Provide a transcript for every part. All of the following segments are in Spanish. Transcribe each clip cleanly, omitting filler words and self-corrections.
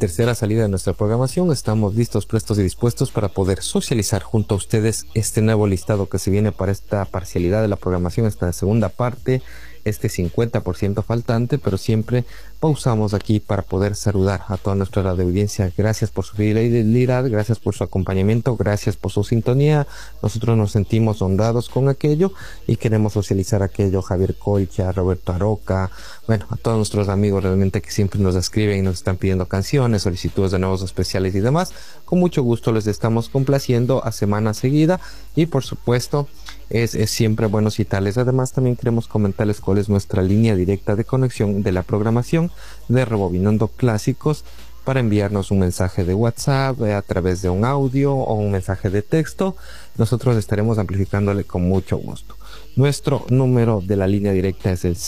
tercera salida de nuestra programación. Estamos listos, prestos y dispuestos para poder socializar junto a ustedes este nuevo listado que se viene para esta parcialidad de la programación, esta segunda parte, este 50% faltante, pero siempre pausamos aquí para poder saludar a toda nuestra radio audiencia. Gracias por su fidelidad, gracias por su acompañamiento, gracias por su sintonía. Nosotros nos sentimos honrados con aquello y queremos socializar aquello. Javier Colcha, Roberto Aroca, bueno, a todos nuestros amigos realmente que siempre nos escriben y nos están pidiendo canciones, solicitudes de nuevos especiales y demás. Con mucho gusto les estamos complaciendo a semana seguida y por supuesto es siempre bueno citarles. Además también queremos comentarles cuál es nuestra línea directa de conexión de la programación de Rebobinando Clásicos para enviarnos un mensaje de WhatsApp a través de un audio o un mensaje de texto. Nosotros estaremos amplificándole con mucho gusto. Nuestro número de la línea directa es el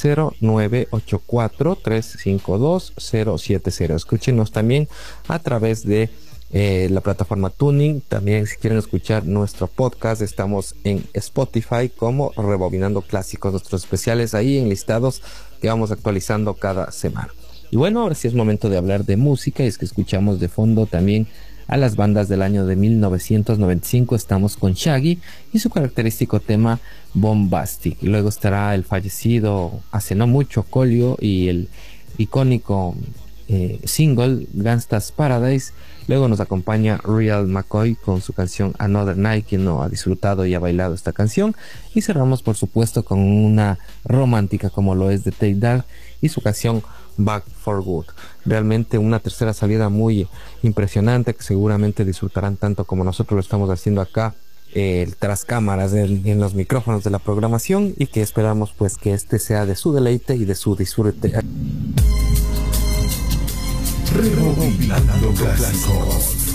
0984-352-070. Escúchenos también a través de la plataforma Tuning. También si quieren escuchar nuestro podcast, estamos en Spotify como Rebobinando Clásicos, nuestros especiales ahí enlistados que vamos actualizando cada semana. Y bueno, ahora sí es momento de hablar de música, y es que escuchamos de fondo también a las bandas del año de 1995. Estamos con Shaggy y su característico tema Bombastic. Y luego estará el fallecido hace no mucho Colio y el icónico single Gangsta's Paradise. Luego nos acompaña Real McCoy con su canción Another Night, quien no ha disfrutado y ha bailado esta canción. Y cerramos por supuesto con una romántica como lo es de Take That y su canción Back for Good. Realmente una tercera salida muy impresionante que seguramente disfrutarán tanto como nosotros lo estamos haciendo acá tras cámaras en los micrófonos de la programación, y que esperamos pues que este sea de su deleite y de su disfrute. Rebobinando Clásicos.